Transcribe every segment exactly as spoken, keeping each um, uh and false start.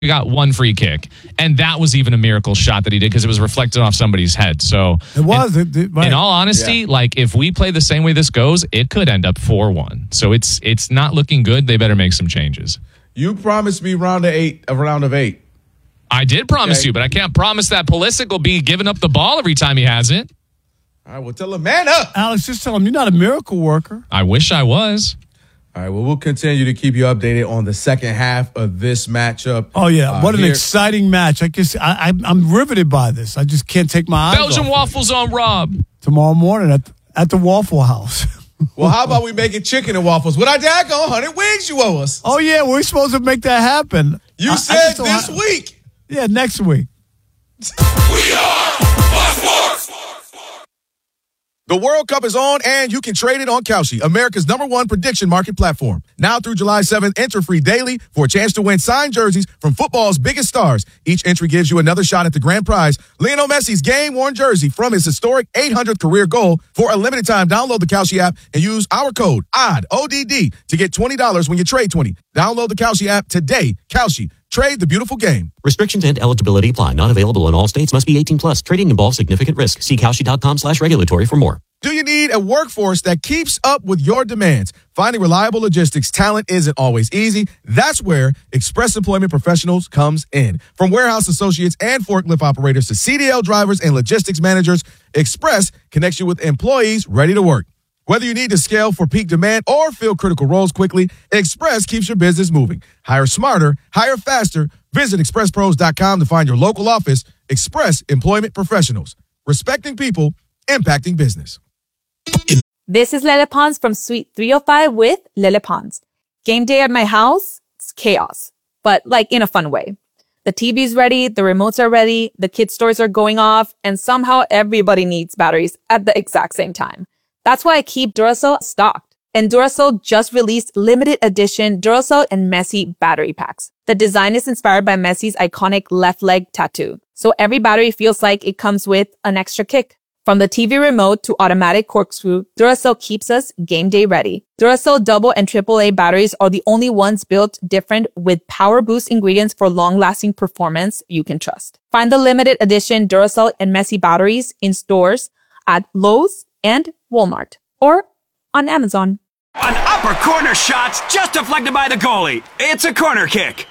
got one free kick, and that was even a miracle shot that he did because it was reflected off somebody's head. So it was. In, it, it, right. in all honesty, yeah. like if we play the same way this goes, it could end up four one. So it's it's not looking good. They better make some changes. You promised me round of eight, a round of eight. I did promise okay. you, but I can't promise that Pulisic will be giving up the ball every time he has it. All right, well, tell him, man up. Alex, just tell him you're not a miracle worker. I wish I was. All right, well, we'll continue to keep you updated on the second half of this matchup. Oh, yeah. Uh, what an here. exciting match. I guess I, I, I'm riveted by this. I just can't take my eyes Belgian off waffles it. on Rob. Tomorrow morning at, at the Waffle House. Well, how about we make it chicken and waffles? With our daggone one hundred wings you owe us. Oh, yeah. We're supposed to make that happen. You I, said I this I, week. Yeah, next week. We are Fox Sports. The World Cup is on, and you can trade it on Kalshi, America's number one prediction market platform. Now through July seventh, enter free daily for a chance to win signed jerseys from football's biggest stars. Each entry gives you another shot at the grand prize, Lionel Messi's game-worn jersey from his historic eight hundredth career goal. For a limited time, download the Kalshi app and use our code O D D, O D D, to get twenty dollars when you trade twenty. Download the Kalshi app today. Kalshi. Trade the beautiful game. Restrictions and eligibility apply. Not available in all states. Must be eighteen plus. Trading involves significant risk. See Kalshi.com slash regulatory for more. Do you need a workforce that keeps up with your demands? Finding reliable logistics talent isn't always easy. That's where Express Employment Professionals comes in. From warehouse associates and forklift operators to C D L drivers and logistics managers, Express connects you with employees ready to work. Whether you need to scale for peak demand or fill critical roles quickly, Express keeps your business moving. Hire smarter, hire faster. Visit express pros dot com to find your local office. Express Employment Professionals. Respecting people, impacting business. This is Lele Pons from Suite three oh five with Lele Pons. Game day at my house, it's chaos, but like in a fun way. The T V's ready, the remotes are ready, the kids' toys are going off, and somehow everybody needs batteries at the exact same time. That's why I keep Duracell stocked. And Duracell just released limited edition Duracell and Messi battery packs. The design is inspired by Messi's iconic left leg tattoo. So every battery feels like it comes with an extra kick. From the T V remote to automatic corkscrew, Duracell keeps us game day ready. Duracell double and triple A batteries are the only ones built different with power boost ingredients for long-lasting performance you can trust. Find the limited edition Duracell and Messi batteries in stores at Lowe's and Walmart or on Amazon. An upper corner shot just deflected by the goalie. It's a corner kick.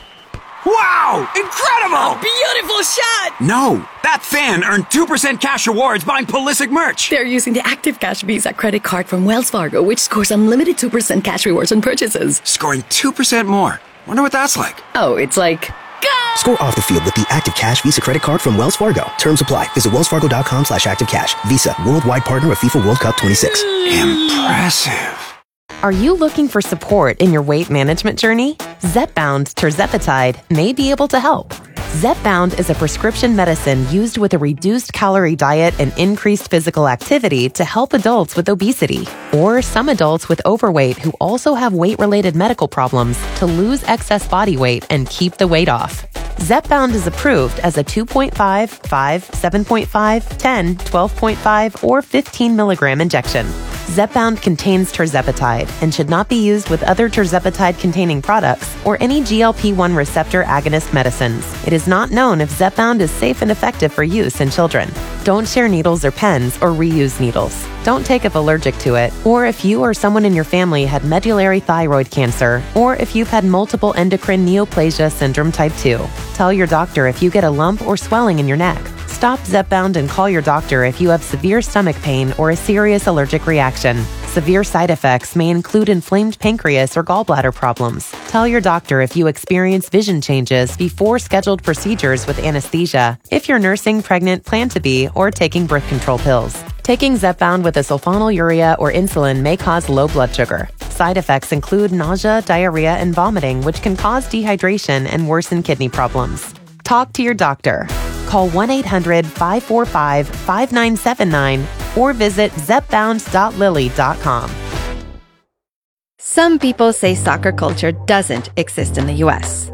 Wow! Incredible! A beautiful shot! No, that fan earned two percent cash rewards buying Pulisic merch. They're using the Active Cash Visa credit card from Wells Fargo, which scores unlimited two percent cash rewards on purchases. Scoring two percent more. Wonder what that's like. Oh, it's like... Go! Score off the field with the Active Cash Visa credit card from Wells Fargo. Terms apply. Visit wellsfargo.com slash active cash. Visa, worldwide partner of FIFA World Cup twenty-six. Impressive. Are you looking for support in your weight management journey? Zepbound tirzepatide may be able to help. Zepbound is a prescription medicine used with a reduced calorie diet and increased physical activity to help adults with obesity or some adults with overweight who also have weight-related medical problems to lose excess body weight and keep the weight off. Zepbound is approved as a two point five, five, seven point five, ten, twelve point five, or fifteen milligram injection. Zepbound contains tirzepatide and should not be used with other tirzepatide-containing products or any G L P one receptor agonist medicines. It is not known if Zepbound is safe and effective for use in children. Don't share needles or pens or reuse needles. Don't take if allergic to it, or if you or someone in your family had medullary thyroid cancer, or if you've had multiple endocrine neoplasia syndrome type two. Tell your doctor if you get a lump or swelling in your neck. Stop Zepbound and call your doctor if you have severe stomach pain or a serious allergic reaction. Severe side effects may include inflamed pancreas or gallbladder problems. Tell your doctor if you experience vision changes before scheduled procedures with anesthesia, if you're nursing, pregnant, plan to be, or taking birth control pills. Taking Zepbound with a sulfonylurea or insulin may cause low blood sugar. Side effects include nausea, diarrhea, and vomiting, which can cause dehydration and worsen kidney problems. Talk to your doctor. Call one eight hundred, five four five, five nine seven nine or visit zepbound dot lilly dot com. Some people say soccer culture doesn't exist in the U S.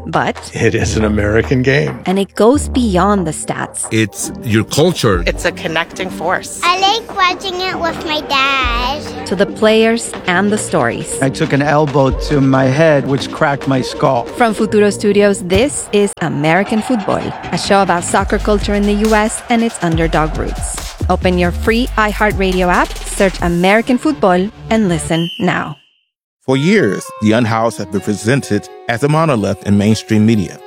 But it is an American game. And it goes beyond the stats. It's your culture. It's a connecting force. I like watching it with my dad. To the players and the stories. I took an elbow to my head, which cracked my skull. From Futuro Studios, this is American Football, a show about soccer culture in the U S and its underdog roots. Open your free iHeartRadio app, search American Football, and listen now. For years, The Unhoused have been presented as a monolith in mainstream media.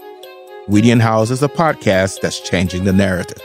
We The Unhoused is a podcast that's changing the narrative.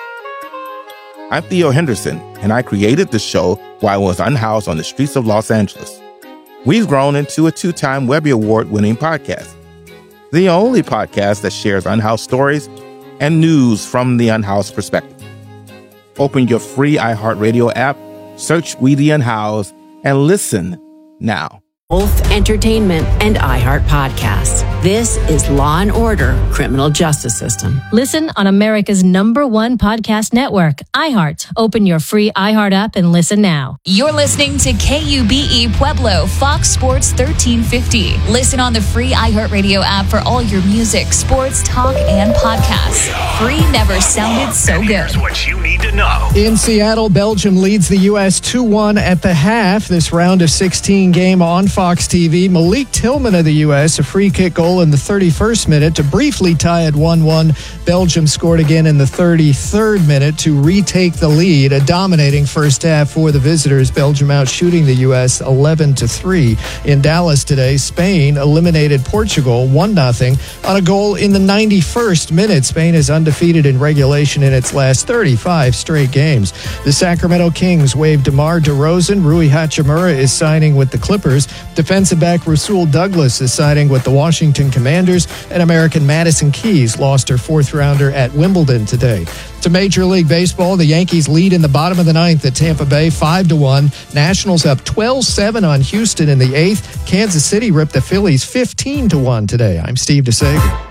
I'm Theo Henderson, and I created the show while I was unhoused on the streets of Los Angeles. We've grown into a two-time Webby Award-winning podcast, the only podcast that shares unhoused stories and news from the unhoused perspective. Open your free iHeartRadio app, search We The Unhoused, and listen now. Both entertainment and iHeart podcasts. This is Law and Order Criminal Justice System. Listen on America's number one podcast network, iHeart. Open your free iHeart app and listen now. You're listening to K U B E Pueblo, Fox Sports thirteen fifty. Listen on the free iHeartRadio app for all your music, sports, talk, and podcasts. Free never sounded so good. Here's what you need to know. In Seattle, Belgium leads the U S two one at the half. This round of sixteen game on Fox T V. Malik Tillman of the U S, a free kick goal in the thirty-first minute to briefly tie at one one. Belgium scored again in the thirty-third minute to retake the lead. A dominating first half for the visitors. Belgium out shooting the U S eleven to three. In Dallas today, Spain eliminated Portugal one nothing on a goal in the ninety-first minute. Spain is undefeated in regulation in its last thirty-five straight games. The Sacramento Kings waived DeMar DeRozan. Rui Hachimura is signing with the Clippers. Defensive back Rasul Douglas is signing with the Washington Commanders, and American Madison Keys lost her fourth rounder at Wimbledon today. To Major League Baseball, the Yankees lead in the bottom of the ninth at Tampa Bay five to one. Nationals up twelve seven on Houston in the eighth. Kansas City ripped the Phillies fifteen to one today. I'm Steve DeSager.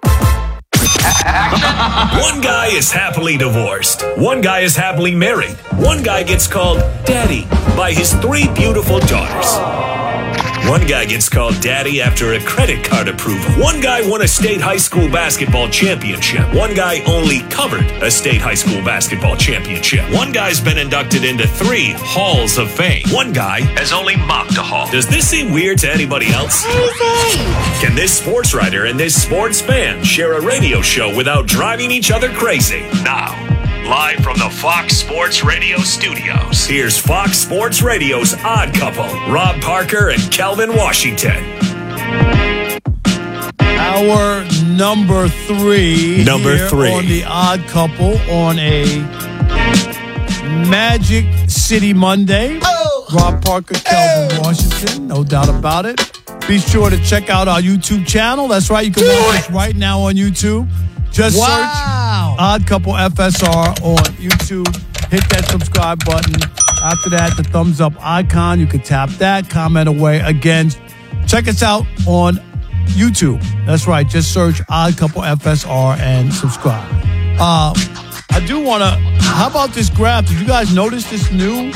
One guy is happily divorced. One guy is happily married. One guy gets called Daddy by his three beautiful daughters. One guy gets called Daddy after a credit card approval. One guy won a state high school basketball championship. One guy only covered a state high school basketball championship. One guy's been inducted into three halls of fame. One guy has only mopped a hall. Does this seem weird to anybody else? Can this sports writer and this sports fan share a radio show without driving each other crazy? Now, live from the Fox Sports Radio studios, here's Fox Sports Radio's Odd Couple, Rob Parker and Kelvin Washington. Our number three. Number here three. On the Odd Couple on a Magic City Monday. Oh. Rob Parker, Kelvin oh. Washington, no doubt about it. Be sure to check out our YouTube channel. That's right, you can watch us right now on YouTube. Just wow. search Odd Couple F S R on YouTube. Hit that subscribe button. After that, the thumbs up icon. You can tap that, comment away. Again, check us out on YouTube. That's right. Just search Odd Couple F S R and subscribe. Uh, I do want to, how about this graph? Did you guys notice this new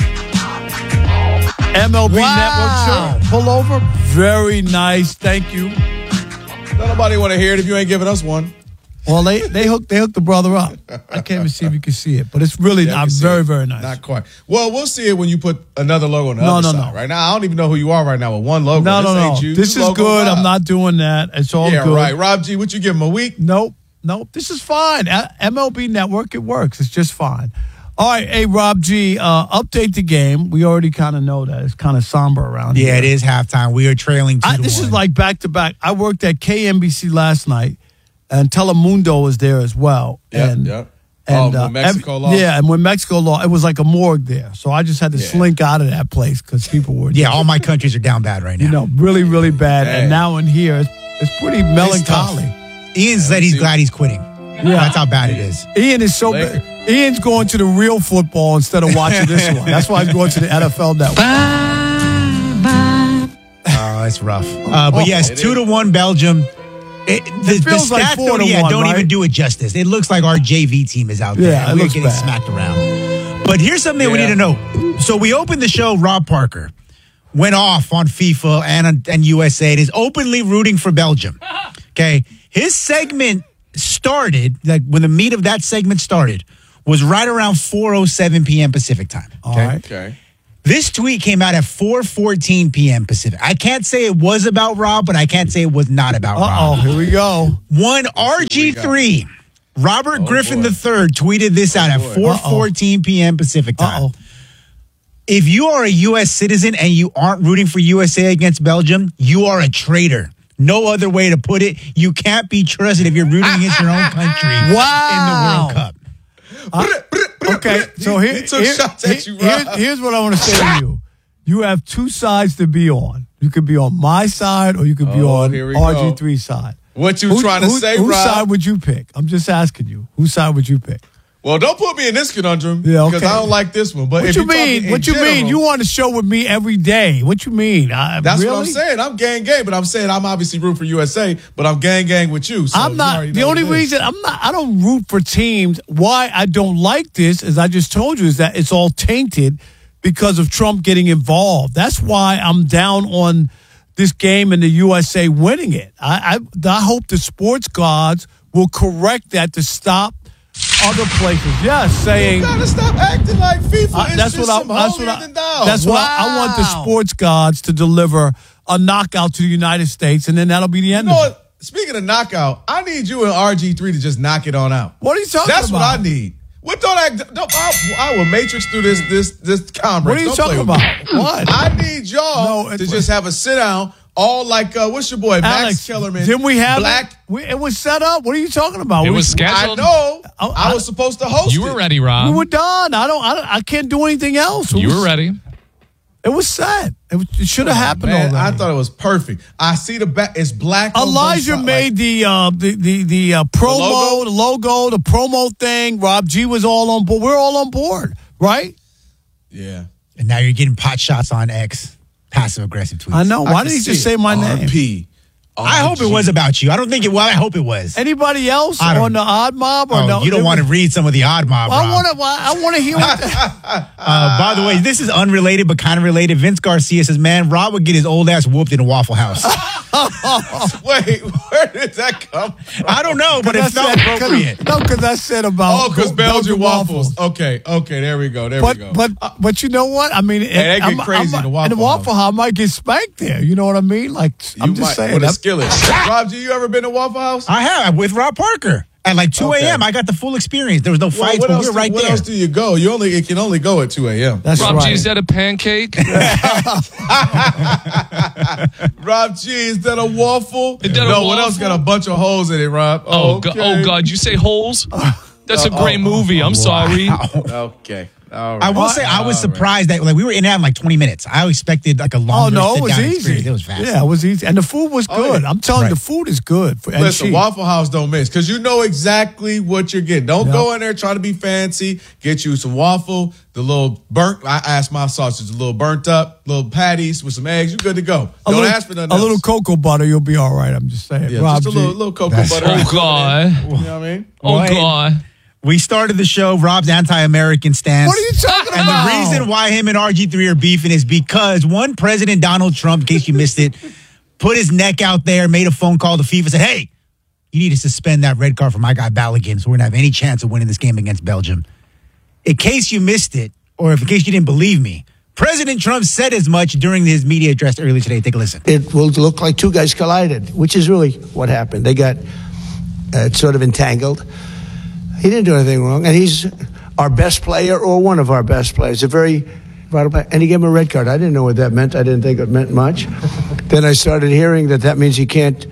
M L B wow. Network show? Pull over. Very nice. Thank you. Don't nobody want to hear it if you ain't giving us one. Well, they they hooked they hooked the brother up. I can't even see if you can see it, but it's really yeah, not very, very nice. Not quite. Well, we'll see it when you put another logo on the no, other no, side. No. Right now, I don't even know who you are right now with one logo. No, this no, no. Ain't you. This, this is good. Wow. I'm not doing that. It's all yeah, good. right. Rob G, what you give him, a week? Nope. Nope. This is fine. M L B Network, it works. It's just fine. All right, hey, Rob G, uh, update the game. We already kind of know that. It's kind of somber around yeah, here. Yeah, it is halftime. We are trailing two I, to This one. is like back-to-back. I worked at K N B C last night, and Telemundo was there as well. Yeah, and, yeah. And, oh, uh, when Mexico every, lost? Yeah, and when Mexico lost, it was like a morgue there. So I just had to yeah. slink out of that place because people were... Yeah, all my countries are down bad right now. You know, really, really bad. Dang. And now in here, it's, it's pretty melancholy. Ian said he's glad he's quitting. Yeah. That's how bad it is. Ian is so bad. Ian's going to the real football instead of watching this one. That's why he's going to the N F L Network. Oh, it's rough. Uh, but yes, two to one Belgium. It, the, it feels the like stats four don't, to yeah, one, don't right? even do it justice. It looks like our J V team is out there. Yeah, it We're looks getting bad. smacked around. But here's something Yeah. we need to know. So we opened the show, Rob Parker went off on FIFA and, and U S A and is openly rooting for Belgium. Okay. His segment started, like when the meat of that segment started, was right around four oh seven p.m. Pacific time. All right. Okay. This tweet came out at four fourteen p.m. Pacific. I can't say it was about Rob, but I can't say it was not about Uh-oh, Rob. here we go. One R G three, Robert Oh, Griffin boy. the third, tweeted this out at four fourteen p.m. Pacific time. Uh-oh. If you are a U S citizen and you aren't rooting for U S A against Belgium, you are a traitor. No other way to put it. You can't be trusted if you're rooting against your own country Wow. in the World Cup. Uh, okay, so here, He took here- shots at you, here- Rob. here's what I want to say to you. You have two sides to be on. You could be on my side or you could be Oh, on here we R G go. three's side. What you Who- trying to who- say, Whose Rob? side would you pick? I'm just asking you. Whose side would you pick? Well, don't put me in this conundrum Yeah, okay. because I don't like this one. But What if you you're talking mean? in What you general, mean? You on the show with me every day. What you mean? I, That's really? what I'm saying. I'm gang gang, but I'm saying I'm obviously rooting for U S A, but I'm gang gang with you. So I'm you not. already The know only what it is. reason I'm not. I don't root for teams. Why I don't like this, as I just told you, is that it's all tainted because of Trump getting involved. That's why I'm down on this game and the U S A winning it. I I, I hope the sports gods will correct that to stop other places. Yes, saying You gotta stop acting like FIFA Uh, is that's just what I. some That's holier what I. than thou. That's what I, I want the sports gods to deliver a knockout to the United States, and then that'll be the You end know of it. what? Speaking of knockout, I need you and R G three to just knock it on out. What are you talking That's about? what I need. What don't act? Don't, I, I will matrix through this this this conference. What are you Don't play talking with about? me. What? I need y'all No, to it- just have a sit down, all like uh, what's your boy Max Alex, Kellerman? didn't we have Black? it? We, it was set up. What are you talking about? It we, was scheduled. I know. Oh, I I- was supposed to host. You were it. ready, Rob. We were done. I don't. I, don't, I can't do anything else. It You was- were ready. It was set. It, was- it should have happened Man, already. I thought it was perfect. I see the back. It's black. on both Elijah sides. made the uh, the the the uh, promo, logo? the logo, the promo thing. Rob G was all on board. We're all on board, right? Yeah. And now you're getting pot shots on X. Passive aggressive tweets. I know. Why can did he see just it. say my name? R P. I hope it was about you. I don't think it was. I hope it was. Anybody else I don't- on the Odd Mob or Oh, no? you don't want to read some of the odd mob, I Rob. want to. I want to hear. What the, Uh, by the way, this is unrelated but kind of related. Vince Garcia says, man, Rob would get his old ass whooped in a Waffle House. Wait, where did that come from? I don't know, but it Cause I felt said- appropriate. cause- No, because I said about Oh, because Belgian waffles. Okay, okay, there we go. There But we go. but but you know what? I mean, they get I'm- crazy I'm- in the Waffle in the Waffle House. I might get spanked there. You know what I mean? Like You I'm just might- saying. with a that- skillet. Rob, G, you ever been to Waffle House? I have with Rob Parker. At like two Okay. a.m., I got the full experience. There was no Well, fights, what but else we were do- right what there. else do you go? You only it can only go at two a.m. That's Rob right. G, is that a pancake? Rob G, is that a waffle? Is that a no, what else waffle? got a bunch of holes in it, Rob? Oh, okay. God, oh God, you say holes? That's a Oh, great oh, movie. I'm sorry. Okay. All right. I will say I was All right. surprised that like we were in there in like twenty minutes. I expected like a Oh longer no, it was sit-down easy. experience. It was fast. Yeah, it was easy, and the food was Oh, good. yeah. I'm telling you, Right. the food is good. For, and Listen, cheap. Waffle House don't miss because you know exactly what you're getting. Don't Yep. go in there trying to be fancy. Get you some waffle, the little burnt. I asked my sausage a little burnt up, little patties with some eggs. You good to go. A Don't little, ask for nothing a else. little cocoa butter, you'll be all right. I'm just saying. yeah, Rob just a G. little, little cocoa That's butter. Oh, God. You know what I mean? Oh, Well, God. We started the show, Rob's anti-American stance. What are you talking And about? the reason why him and R G three are beefing is because one, President Donald Trump, in case you missed it, put his neck out there, made a phone call to FIFA, said, hey, you need to suspend that red card for my guy Balogun so we're going to have any chance of winning this game against Belgium. In case you missed it, or if in case you didn't believe me, President Trump said as much during his media address earlier today. Take a listen. It will look like two guys collided, which is really what happened. They got uh, sort of entangled. He didn't do anything wrong, and he's our best player or one of our best players, a very vital player. And he gave him a red card. I didn't know what that meant. I didn't think it meant much. Then I started hearing that that means he can't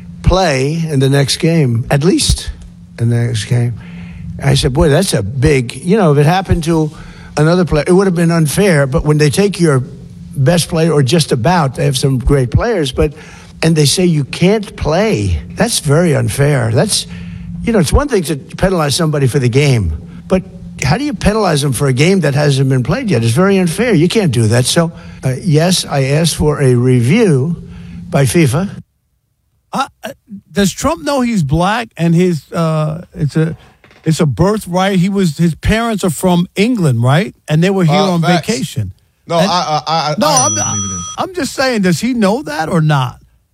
play in the next game, at least in the next game. I said, boy, that's a big, you know, if it happened to another player, it would have been unfair. But when they take your best player, or just about, they have some great players, but, and they say you can't play, that's very unfair. That's, you know, it's one thing to penalize somebody for the game, but how do you penalize them for a game that hasn't been played yet? It's very unfair. You can't do that. So, uh, yes, I asked for a review by FIFA. Uh, uh, does Trump know he's black and his uh, it's a it's a birthright? He was his parents are from England, right? And they were here Uh, on facts. vacation. No, And- I, I, I, no, I I'm don't believe it is. I'm just saying. Does he know that or not?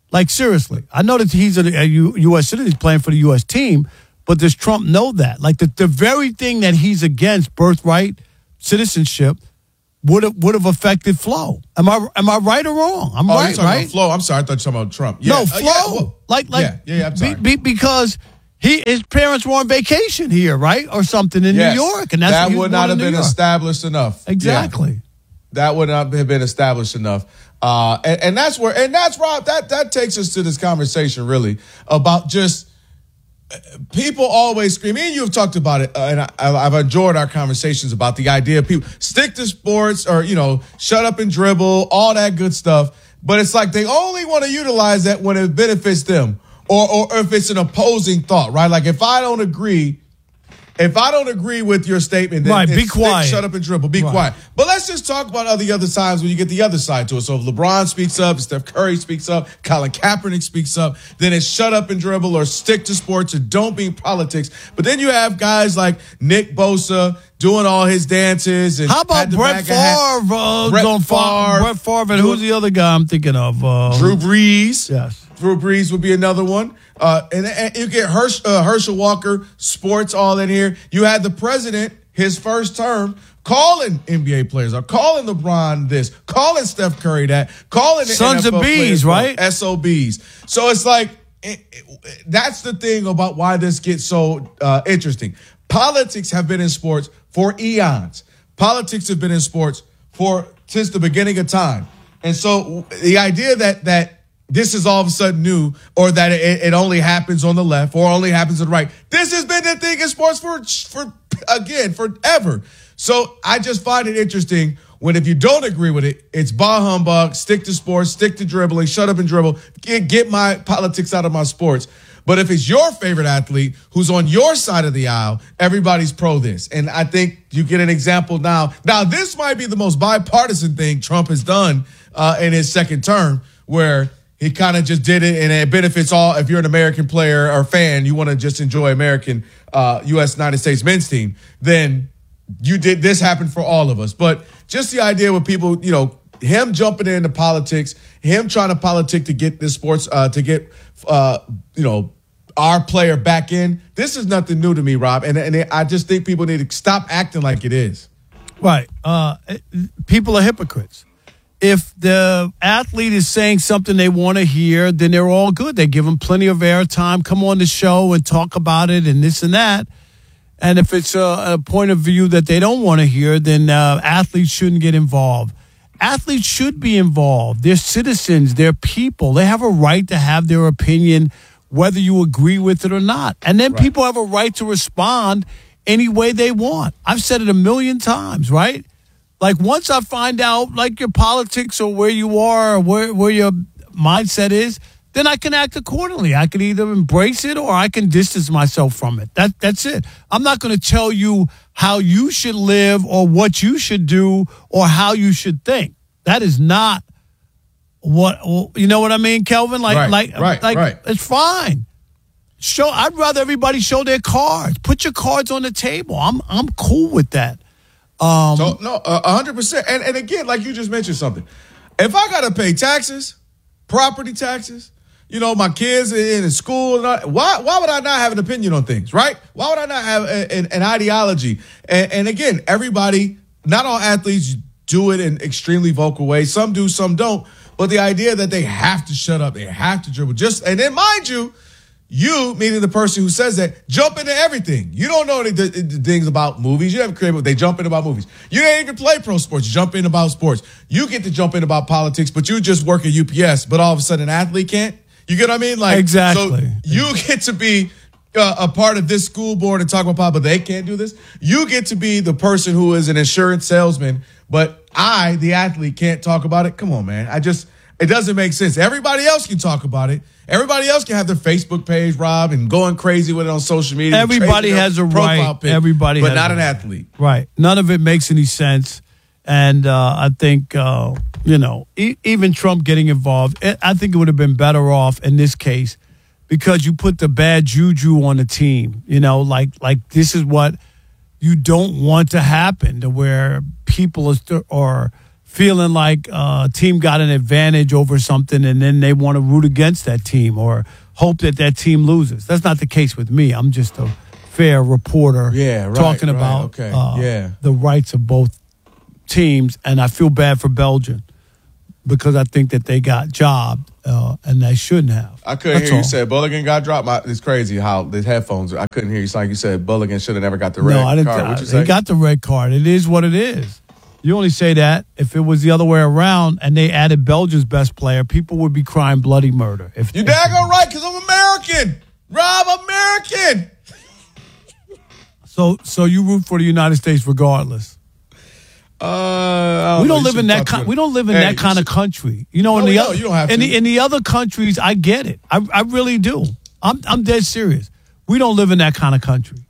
Like, seriously. I know that he's a, a U, U.S. citizen, he's playing for the U S team, but does Trump know that? Like, the, the very thing that he's against, birthright, citizenship, would have would have affected Flo. Am I am I right or wrong? I'm oh, right, you're talking right? About Flo. I'm sorry, I thought you were talking about Trump. Yeah. No, Uh, Flo. yeah, well, like, like, yeah, yeah, yeah, I'm sorry. Be, be, because he his parents were on vacation here, right, or something in Yes. New York, and that's that what he was would born not in have New been York. established enough. Exactly. Yeah. That would not have been established enough. Uh, and, and that's where, and that's Rob, that, that takes us to this conversation really about just uh, people always scream. Me and you have talked about it, uh, and I, I've enjoyed our conversations about the idea of people stick to sports or, you know, shut up and dribble, all that good stuff. But it's like they only want to utilize that when it benefits them or, or if it's an opposing thought, right? Like if I don't agree, If I don't agree with your statement, then right, be stick, quiet. Shut up and dribble. Be right. quiet. But let's just talk about other other times when you get the other side to it. So if LeBron speaks up, if Steph Curry speaks up, Colin Kaepernick speaks up, then it's shut up and dribble or stick to sports or don't be in politics. But then you have guys like Nick Bosa doing all his dances. And how about Brett Favre uh, Brett going Favre, Brett Favre, and who's the other guy I'm thinking of? Uh, Drew Brees. Yes. Drew Brees would be another one. Uh, and, and you get Hersh, uh, Herschel Walker, sports all in here. You had the president, his first term, calling N B A players or calling LeBron this, calling Steph Curry that, calling the Sons N F L of Bees, players, right? S O Bs. So it's like, it, it, that's the thing about why this gets so uh, interesting. Politics have been in sports for eons. Politics have been in sports for since the beginning of time. And so the idea that that this is all of a sudden new, or that it, it only happens on the left or only happens on the right. This has been the thing in sports for, for again, forever. So I just find it interesting when if you don't agree with it, it's bah humbug, stick to sports, stick to dribbling, shut up and dribble, get, get my politics out of my sports. But if it's your favorite athlete who's on your side of the aisle, everybody's pro this. And I think you get an example now. Now, this might be the most bipartisan thing Trump has done uh, in his second term, where he kind of just did it, and it benefits all. If you're an American player or fan, you want to just enjoy American uh, U S United States men's team, then you did this happen for all of us. But just the idea with people, you know, him jumping into politics, him trying to politic to get this sports, uh, to get, uh, you know, our player back in. This is nothing new to me, Rob. And, and I just think people need to stop acting like it is. Right. Uh, people are hypocrites. If the athlete is saying something they want to hear, then they're all good. They give them plenty of airtime, come on the show and talk about it and this and that. And if it's a, a point of view that they don't want to hear, then uh, athletes shouldn't get involved. Athletes should be involved. They're citizens. They're people. They have a right to have their opinion, whether you agree with it or not. And then right. people have a right to respond any way they want. I've said it a million times, right? Like, once I find out, like, your politics or where you are or where, where your mindset is, then I can act accordingly. I can either embrace it or I can distance myself from it. That That's it. I'm not going to tell you how you should live or what you should do or how you should think. That is not what, you know what I mean, Kelvin? Like, right, like, right, like right. It's fine. Show. I'd rather everybody show their cards. Put your cards on the table. I'm I'm cool with that. Um, so no, a hundred percent. And and again, like you just mentioned something. If I gotta pay taxes, property taxes, you know, my kids in, in school, and all, why why would I not have an opinion on things, right? Why would I not have a, an, an ideology? And, and again, everybody, not all athletes do it in extremely vocal ways. Some do, some don't. But the idea that they have to shut up, they have to dribble, just and then mind you. You, meaning the person who says that, jump into everything. You don't know the, the, the things about movies. You haven't created, they jump in about movies. You didn't even play pro sports. You jump in about sports. You get to jump in about politics, but you just work at U P S, but all of a sudden an athlete can't. You get what I mean? Like, exactly. So you get to be uh, a part of this school board and talk about politics, but they can't do this. You get to be the person who is an insurance salesman, but I, the athlete, can't talk about it. Come on, man. I just, it doesn't make sense. Everybody else can talk about it. Everybody else can have their Facebook page, Rob, and going crazy with it on social media. Everybody has a right. Pic, Everybody, but has not a an right. athlete. Right. None of it makes any sense. And uh, I think, uh, you know, e- even Trump getting involved, I think it would have been better off in this case because you put the bad juju on the team. You know, like like this is what you don't want to happen, to where people are, st- are feeling like uh, a team got an advantage over something and then they want to root against that team or hope that that team loses. That's not the case with me. I'm just a fair reporter Yeah, right, talking right, about okay, uh, yeah. the rights of both teams, and I feel bad for Belgium because I think that they got jobbed uh, and they shouldn't have. I couldn't That's hear you all. say Bulligan got dropped. My, it's crazy how the headphones. I couldn't hear you. It's like you said Bulligan should have never got the red No, I didn't. card. th- What'd you they say? got the red card. It is what it is. You only say that if it was the other way around and they added Belgium's best player, people would be crying bloody murder. If You daggone right, because I'm American. Rob, American. so, so you root for the United States regardless. Uh, we don't live in that. Con- we don't live in Hey, that kind of country. You know, No, in we the don't. other, You don't have in to. the in the other countries, I get it. I I really do. I'm I'm dead serious. We don't live in that kind of country.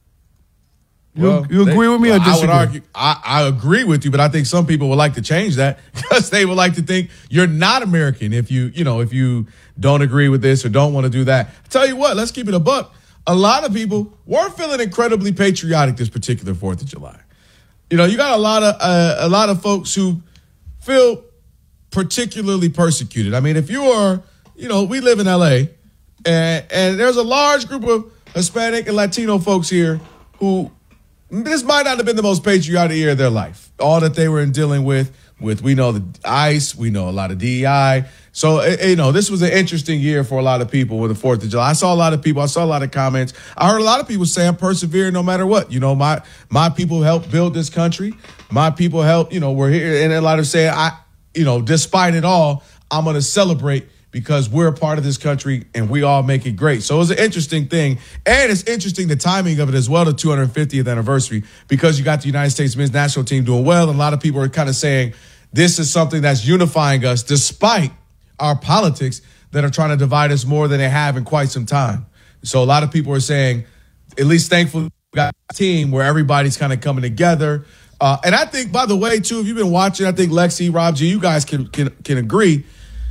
You, Well, you agree they- with me or well, disagree? I would argue. I, I agree with you, but I think some people would like to change that because they would like to think you're not American if you, you know, if you don't agree with this or don't want to do that. I tell you what, let's keep it a buck. A lot of people weren't feeling incredibly patriotic this particular Fourth of July. You know, you got a lot of uh, a lot of folks who feel particularly persecuted. I mean, if you are, you know, we live in L A, and and there's a large group of Hispanic and Latino folks here who this might not have been the most patriotic year of their life. All that they were dealing with, with we know the ICE, we know a lot of D E I. So, eh, you know, this was an interesting year for a lot of people with the Fourth of July. I saw a lot of people. I saw a lot of comments. I heard a lot of people say I'm persevering no matter what. You know, my my people helped build this country. My people helped, you know, we're here. And a lot of saying, I, you know, despite it all, I'm going to celebrate because we're a part of this country and we all make it great. So it was an interesting thing. And it's interesting the timing of it as well, the two hundred fiftieth anniversary, because you got the United States men's national team doing well. And a lot of people are kind of saying this is something that's unifying us despite our politics that are trying to divide us more than they have in quite some time. So a lot of people are saying, at least thankfully, we got a team where everybody's kind of coming together. Uh, and I think, by the way, too, if you've been watching, I think Lexi, Rob G, you guys can can can agree.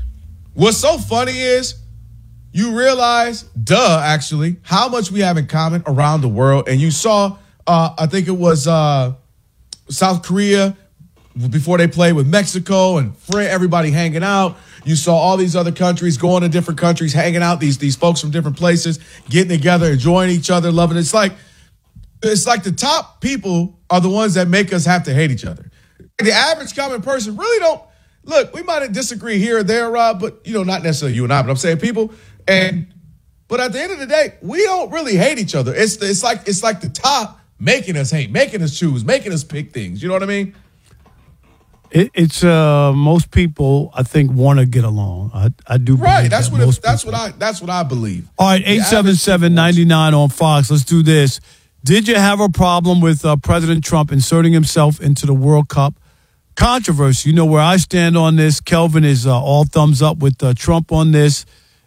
What's so funny is you realize, duh, actually, how much we have in common around the world. And you saw, uh, I think it was uh, South Korea before they played with Mexico and everybody hanging out. You saw all these other countries going to different countries, hanging out, these these folks from different places, getting together, enjoying each other, loving it. It's like, it's like the top people are the ones that make us have to hate each other. The average common person really don't, look, we might disagree here or there, Rob, but, you know, not necessarily you and I, but I'm saying people. And, but at the end of the day, we don't really hate each other. It's it's like it's like the top making us hate, making us choose, making us pick things. You know what I mean? It, it's uh, most people, I think, want to get along. I, I do. Right. believe That's that what it, most that's people. what I that's what I believe. All right, eight seven seven, nine nine on Fox. Let's do this. Did you have a problem with uh, President Trump inserting himself into the World Cup controversy? You know where I stand on this. Kelvin is uh, all thumbs up with uh, Trump on this.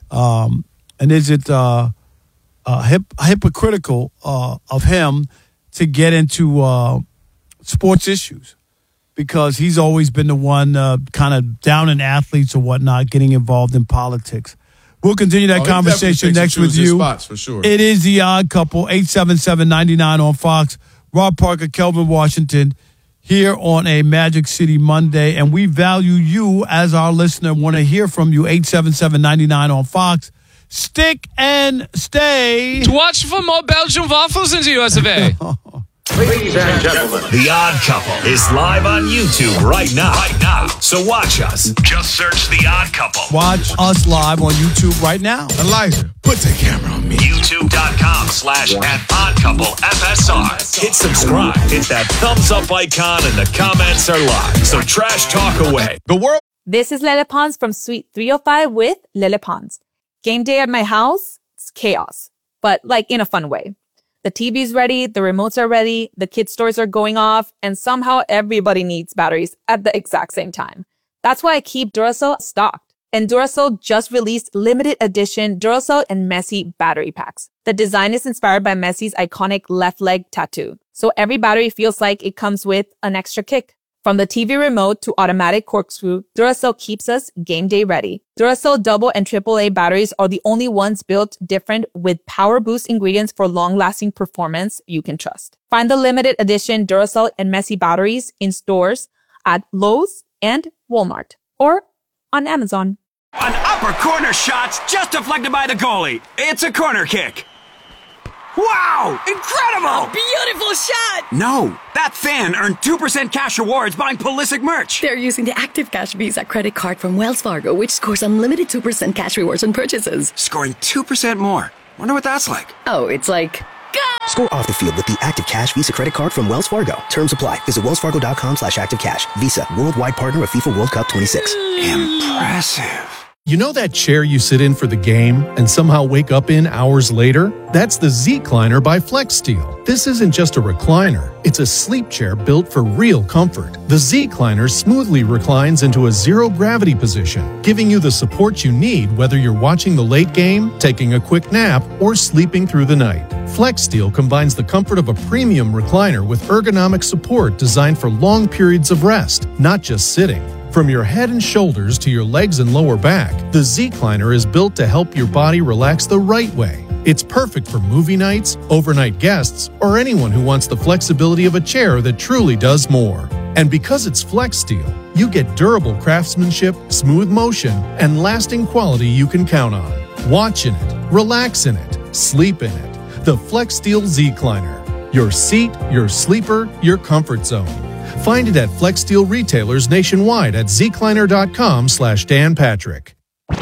Um, and is it uh, uh, hip- hypocritical uh, of him to get into uh, sports issues? Because he's always been the one uh, kind of down in athletes or whatnot, getting involved in politics. We'll continue that Oh, he conversation definitely next picks and with chooses you. spots, for sure. It is The Odd Couple, eight seven seven, nine nine on Fox. Rob Parker, Kelvin Washington, here on a Magic City Monday. And we value you as our listener. Want to hear from you, eight seven seven, nine nine on Fox. Stick and stay. To watch for more Belgian waffles in the U S of A. Ladies and gentlemen, The Odd Couple is live on YouTube right now. Right now. So watch us. Just search The Odd Couple. Watch us live on YouTube right now. Elijah, put the camera on me. YouTube.com slash at Odd Couple F S R. Hit subscribe. Hit that thumbs up icon and the comments are live. So trash talk away. The world. This is Lele Pons from Suite three oh five with Lele Pons. Game day at my house, it's chaos, but like in a fun way. The T V's ready, the remotes are ready, the kids' toys are going off, and somehow everybody needs batteries at the exact same time. That's why I keep Duracell stocked. And Duracell just released limited edition Duracell and Messi battery packs. The design is inspired by Messi's iconic left leg tattoo. So every battery feels like it comes with an extra kick. From the T V remote to automatic corkscrew, Duracell keeps us game day ready. Duracell double and triple A batteries are the only ones built different with power boost ingredients for long-lasting performance you can trust. Find the limited edition Duracell and Messi batteries in stores at Lowe's, and Walmart, or on Amazon. An upper corner shot just deflected by the goalie. It's a corner kick. Wow! Incredible! A beautiful shot! No, that fan earned two percent cash rewards buying Pulisic merch. They're using the Active Cash Visa credit card from Wells Fargo, which scores unlimited two percent cash rewards on purchases. Scoring two percent more. Wonder what that's like. Oh, it's like... Score off the field with the Active Cash Visa credit card from Wells Fargo. Terms apply. Visit wellsfargo.com slash activecash. Visa, worldwide partner of FIFA World Cup twenty-six. Impressive. You know that chair you sit in for the game and somehow wake up in hours later? That's the Z-Cliner by FlexSteel. This isn't just a recliner. It's a sleep chair built for real comfort. The Z-Cliner smoothly reclines into a zero-gravity position, giving you the support you need whether you're watching the late game, taking a quick nap, or sleeping through the night. FlexSteel combines the comfort of a premium recliner with ergonomic support designed for long periods of rest, not just sitting. From your head and shoulders to your legs and lower back, the Z-Cliner is built to help your body relax the right way. It's perfect for movie nights, overnight guests, or anyone who wants the flexibility of a chair that truly does more. And because it's FlexSteel, you get durable craftsmanship, smooth motion, and lasting quality you can count on. Watch in it, relax in it, sleep in it. The FlexSteel Z-Cliner. Your seat, your sleeper, your comfort zone. Find it at FlexSteel retailers nationwide at zcliner.com slash Dan Patrick.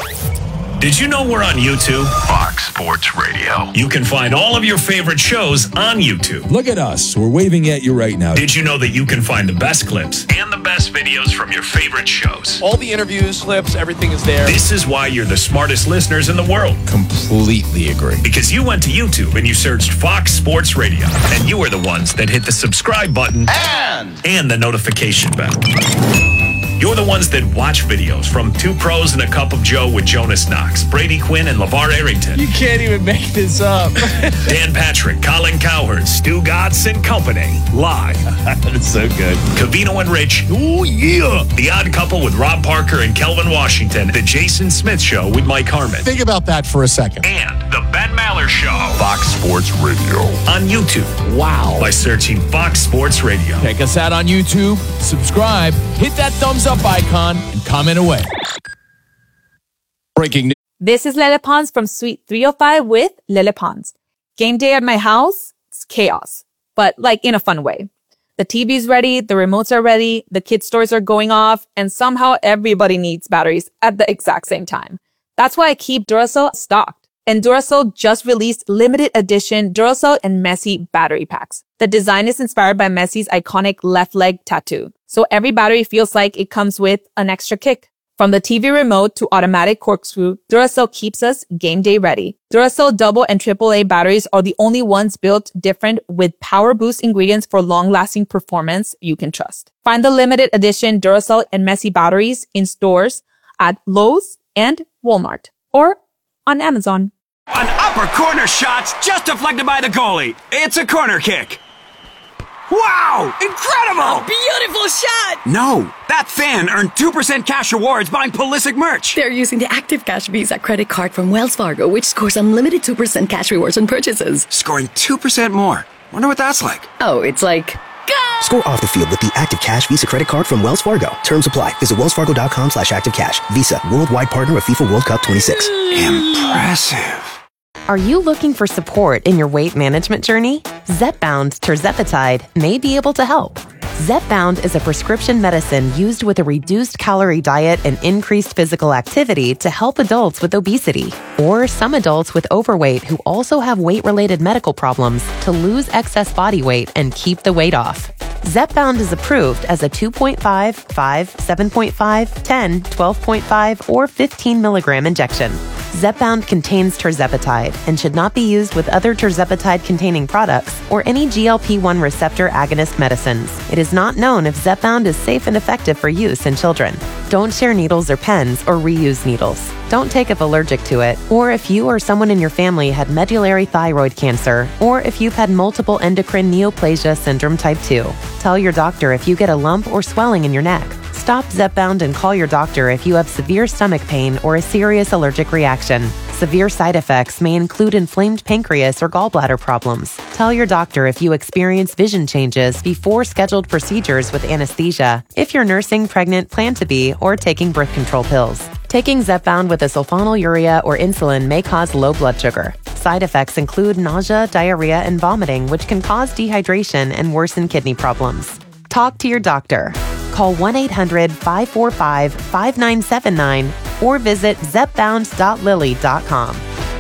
Did you know we're on YouTube? Fox Sports Radio. You can find all of your favorite shows on YouTube. Look at us. We're waving at you right now. Did you know that you can find the best clips and the best videos from your favorite shows? All the interviews, clips, everything is there. This is why you're the smartest listeners in the world. Completely agree. Because you went to YouTube and you searched Fox Sports Radio. And you were the ones that hit the subscribe button and, and the notification bell. You're the ones that watch videos from Two Pros and a Cup of Joe with Jonas Knox, Brady Quinn, and LeVar Arrington. You can't even make this up. Dan Patrick, Colin Cowherd, Stu Gatz, and company. Live. That's so good. Covino and Rich. Oh, yeah. The Odd Couple with Rob Parker and Kelvin Washington. The Jason Smith Show with Mike Harmon. Think about that for a second. And The Ben Maller Show. Fox Sports Radio. On YouTube. Wow. By searching Fox Sports Radio. Check us out on YouTube. Subscribe. Hit that thumbs up icon and comment away. Breaking news. This is Lele Pons from Suite three oh five with Lele Pons. Game day at my house, it's chaos, but like in a fun way. The T V's ready, the remotes are ready, the kids' stores are going off, and somehow everybody needs batteries at the exact same time. That's why I keep Duracell stocked. And Duracell just released limited edition Duracell and Messi battery packs. The design is inspired by Messi's iconic left leg tattoo. So every battery feels like it comes with an extra kick. From the T V remote to automatic corkscrew, Duracell keeps us game day ready. Duracell double and triple A batteries are the only ones built different with power boost ingredients for long-lasting performance you can trust. Find the limited edition Duracell and Messi batteries in stores at Lowe's and Walmart or on Amazon. An upper corner shot just deflected by the goalie. It's a corner kick. Wow! Incredible! A beautiful shot! No, that fan earned two percent cash rewards buying Pulisic merch. They're using the Active Cash Visa credit card from Wells Fargo, which scores unlimited two percent cash rewards on purchases. Scoring two percent more. Wonder what that's like. Oh, it's like... Score off the field with the Active Cash Visa credit card from Wells Fargo. Terms apply. Visit wellsfargo.com slash activecash. Visa, worldwide partner of FIFA World Cup twenty-six. Impressive. Are you looking for support in your weight management journey? Zepbound tirzepatide may be able to help. Zepbound is a prescription medicine used with a reduced calorie diet and increased physical activity to help adults with obesity or some adults with overweight who also have weight-related medical problems to lose excess body weight and keep the weight off. Zepbound is approved as a two point five, five, seven point five, ten, twelve point five, or fifteen milligram injection. Zepbound contains tirzepatide and should not be used with other tirzepatide-containing products or any G L P one receptor agonist medicines. It is not known if Zepbound is safe and effective for use in children. Don't share needles or pens or reuse needles. Don't take if allergic to it, or if you or someone in your family had medullary thyroid cancer, or if you've had multiple endocrine neoplasia syndrome type two. Tell your doctor if you get a lump or swelling in your neck. Stop Zepbound and call your doctor if you have severe stomach pain or a serious allergic reaction. Severe side effects may include inflamed pancreas or gallbladder problems. Tell your doctor if you experience vision changes before scheduled procedures with anesthesia, if you're nursing, pregnant, plan to be, or taking birth control pills. Taking Zepbound with a sulfonylurea or insulin may cause low blood sugar. Side effects include nausea, diarrhea, and vomiting, which can cause dehydration and worsen kidney problems. Talk to your doctor. Call one eight hundred five four five five nine seven nine or visit zepbound dot lilly dot com.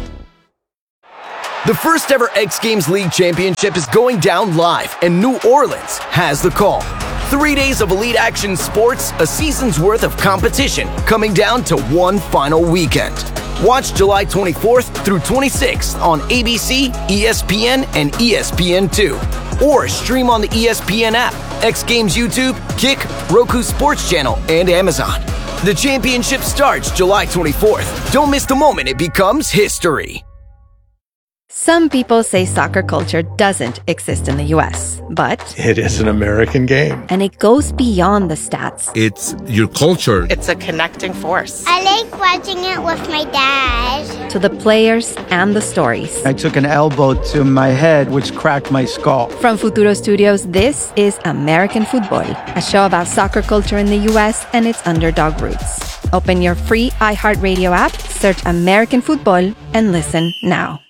The first ever X Games League Championship is going down live, and New Orleans has the call. Three days of elite action sports, a season's worth of competition, coming down to one final weekend. Watch July twenty-fourth through twenty-sixth on A B C, E S P N, and E S P N two. Or stream on the E S P N app, X Games YouTube, Kick, Roku Sports Channel, and Amazon. The championship starts July twenty-fourth. Don't miss the moment it becomes history. Some people say soccer culture doesn't exist in the U S, but it is an American game. And it goes beyond the stats. It's your culture. It's a connecting force. I like watching it with my dad. To the players and the stories. I took an elbow to my head, which cracked my skull. From Futuro Studios, this is American Football, a show about soccer culture in the U S and its underdog roots. Open your free iHeartRadio app, search American Football, and listen now.